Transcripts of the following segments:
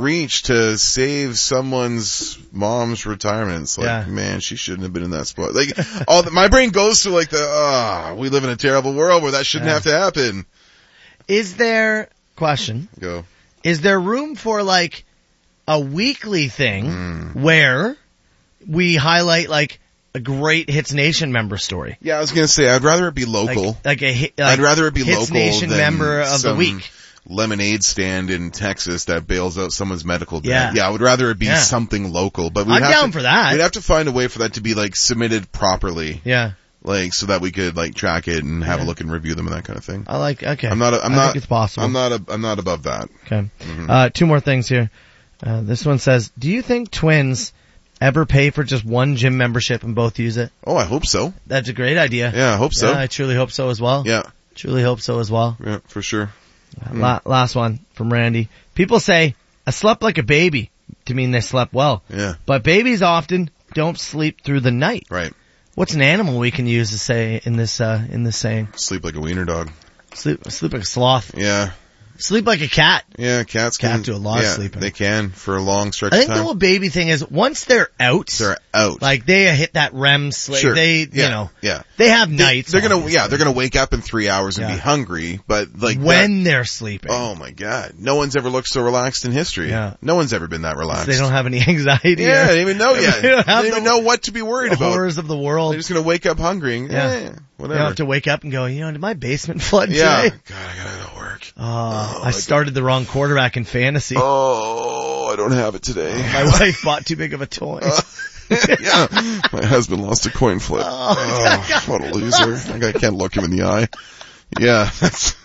reach to save someone's mom's retirement. It's like, man, she shouldn't have been in that spot. Like, my brain goes to like we live in a terrible world where that shouldn't have to happen. Is there room for like a weekly thing where we highlight like a great Hits Nation member story? Yeah, I was gonna say I'd rather it be local. I'd rather it be Hits local Nation than member of the week. Lemonade stand in Texas that bails out someone's medical debt. Yeah, I would rather it be something local. But I'm down for that. We'd have to find a way for that to be like submitted properly. Yeah. Like, so that we could like track it and have a look and review them and that kind of thing. I think it's possible. I'm not above that. Okay. Two more things here. This one says, do you think twins ever pay for just one gym membership and both use it? Oh, I hope so. That's a great idea. Yeah, I hope so. Yeah, I truly hope so as well. Yeah. Truly hope so as well. Yeah, for sure. Last one from Randy. People say, I slept like a baby to mean they slept well. Yeah. But babies often don't sleep through the night. Right. What's an animal we can use to say in this saying? Sleep like a wiener dog. Sleep like a sloth. Yeah. Sleep like a cat. Yeah, cats can do a lot of sleeping. They can for a long stretch of time. I think the whole baby thing is once they're out. Like they hit that REM sleep. Sure. They have nights. They're gonna wake up in 3 hours and be hungry, but like when they're sleeping. Oh my God. No one's ever looked so relaxed in history. Yeah. No one's ever been that relaxed. They don't have any anxiety. Yeah, they don't even know yet. They don't even know what to be worried about. Horrors of the world. They're just gonna wake up hungry. Whatever. You don't have to wake up and go, did my basement flood today? God, I gotta go to work. I started the wrong quarterback in fantasy. Oh, I don't have it today. My wife bought too big of a toy. Yeah, my husband lost a coin flip. Oh, what a loser. I can't look him in the eye. Yeah, that's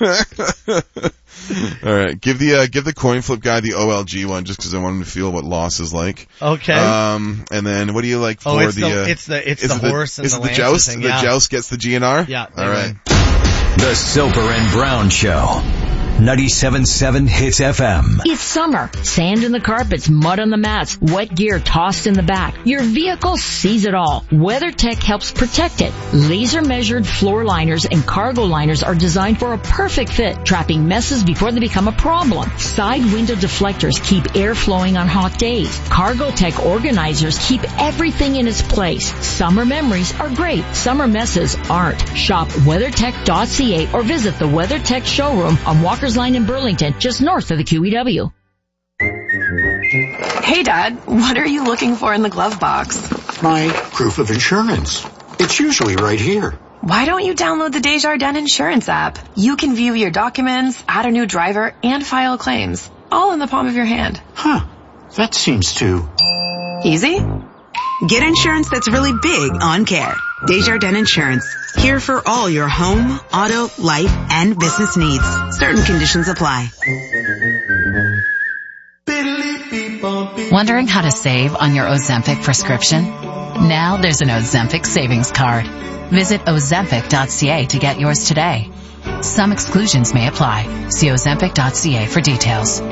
all right. Give the coin flip guy the OLG one just because I want him to feel what loss is like. Okay. And then what do you like for it's the horse and the joust? Thing, the joust gets the GNR? Yeah. All right. The Soper and Brown Show. 97.7 Hits FM. It's summer. Sand in the carpets, mud on the mats, wet gear tossed in the back. Your vehicle sees it all. WeatherTech helps protect it. Laser-measured floor liners and cargo liners are designed for a perfect fit, trapping messes before they become a problem. Side window deflectors keep air flowing on hot days. CargoTech organizers keep everything in its place. Summer memories are great. Summer messes aren't. Shop WeatherTech.ca or visit the WeatherTech showroom on Walker's Line in Burlington, just north of the QEW. Hey, Dad, what are you looking for in the glove box? My proof of insurance. It's usually right here. Why don't you download the Desjardins Insurance app? You can view your documents, add a new driver, and file claims, all in the palm of your hand. Huh. That seems too easy. Get insurance that's really big on care. Desjardins Insurance. Here for all your home, auto, life, and business needs. Certain conditions apply. Wondering how to save on your Ozempic prescription? Now there's an Ozempic savings card. Visit Ozempic.ca to get yours today. Some exclusions may apply. See Ozempic.ca for details.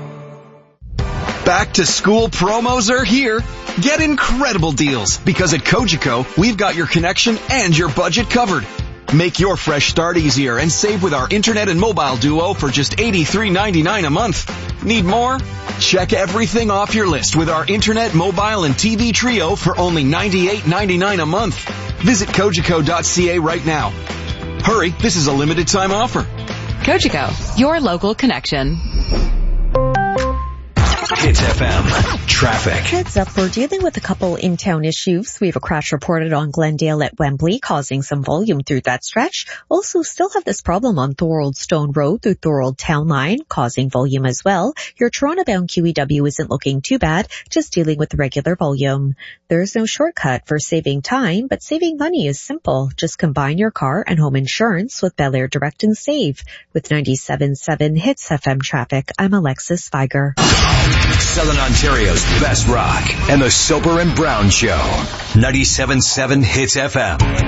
Back to school promos are here. Get incredible deals because at Cogeco, we've got your connection and your budget covered. Make your fresh start easier and save with our internet and mobile duo for just $83.99 a month. Need more? Check everything off your list with our internet, mobile, and TV trio for only $98.99 a month. Visit Cogeco.ca right now. Hurry, this is a limited time offer. Cogeco, your local connection. Hits FM. Traffic. Heads up, we're dealing with a couple in-town issues. We have a crash reported on Glendale at Wembley, causing some volume through that stretch. Also, still have this problem on Thorold Stone Road through Thorold Town Line, causing volume as well. Your Toronto-bound QEW isn't looking too bad, just dealing with regular volume. There's no shortcut for saving time, but saving money is simple. Just combine your car and home insurance with Bel Air Direct and Save. With 97.7 Hits FM traffic, I'm Alexis Feiger. Southern Ontario's best rock and the Soper and Brown Show. 97.7 Hits FM.